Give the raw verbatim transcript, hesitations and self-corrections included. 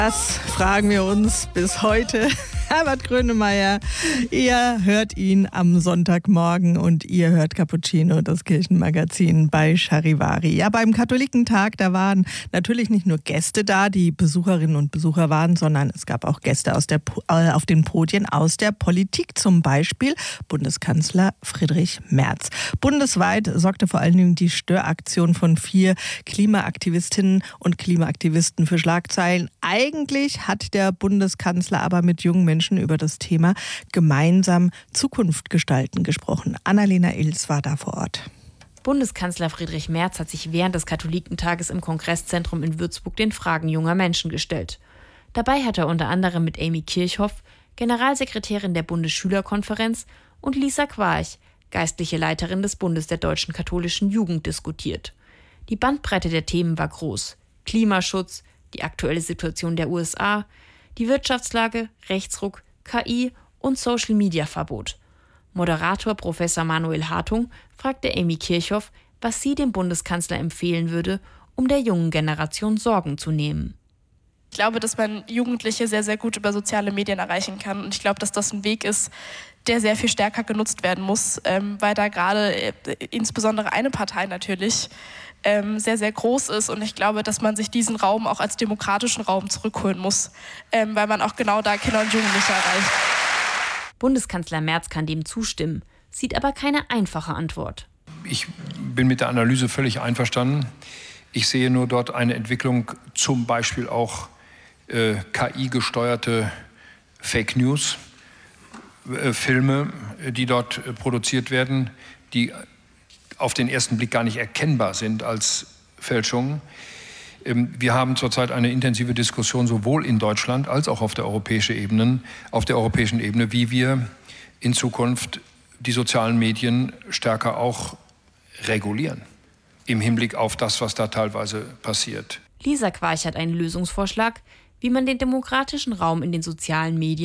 Das fragen wir uns bis heute. Herbert Grönemeyer, ihr hört ihn am Sonntagmorgen und ihr hört Cappuccino, das Kirchenmagazin bei Charivari. Ja, beim Katholikentag, da waren natürlich nicht nur Gäste da, die Besucherinnen und Besucher waren, sondern es gab auch Gäste aus der, äh, auf den Podien aus der Politik, zum Beispiel Bundeskanzler Friedrich Merz. Bundesweit sorgte vor allen Dingen die Störaktion von vier Klimaaktivistinnen und Klimaaktivisten für Schlagzeilen. Eigentlich hat der Bundeskanzler aber mit jungen Menschen über das Thema gemeinsam Zukunft gestalten gesprochen. Annalena Ilz war da vor Ort. Bundeskanzler Friedrich Merz hat sich während des Katholikentages im Kongresszentrum in Würzburg den Fragen junger Menschen gestellt. Dabei hat er unter anderem mit Amy Kirchhoff, Generalsekretärin der Bundesschülerkonferenz, und Lisa Quarch, geistliche Leiterin des Bundes der deutschen katholischen Jugend, diskutiert. Die Bandbreite der Themen war groß: Klimaschutz, die aktuelle Situation der U S A, die Wirtschaftslage, Rechtsruck, K I und Social-Media-Verbot. Moderator Professor Manuel Hartung fragte Amy Kirchhoff, was sie dem Bundeskanzler empfehlen würde, um der jungen Generation Sorgen zu nehmen. Ich glaube, dass man Jugendliche sehr, sehr gut über soziale Medien erreichen kann. Und ich glaube, dass das ein Weg ist, der sehr viel stärker genutzt werden muss, ähm, weil da gerade äh, insbesondere eine Partei natürlich ähm, sehr, sehr groß ist. Und ich glaube, dass man sich diesen Raum auch als demokratischen Raum zurückholen muss, ähm, weil man auch genau da Kinder und Jugendliche erreicht. Bundeskanzler Merz kann dem zustimmen, sieht aber keine einfache Antwort. Ich bin mit der Analyse völlig einverstanden. Ich sehe nur dort eine Entwicklung, zum Beispiel auch äh, K I-gesteuerte Fake News, äh, Filme, die dort äh, produziert werden, die auf den ersten Blick gar nicht erkennbar sind als Fälschungen. Ähm, wir haben zurzeit eine intensive Diskussion sowohl in Deutschland als auch auf der europäischen Ebene, auf der europäischen Ebene, wie wir in Zukunft die sozialen Medien stärker auch regulieren, im Hinblick auf das, was da teilweise passiert. Lisa Quarch hat einen Lösungsvorschlag, wie man den demokratischen Raum in den sozialen Medien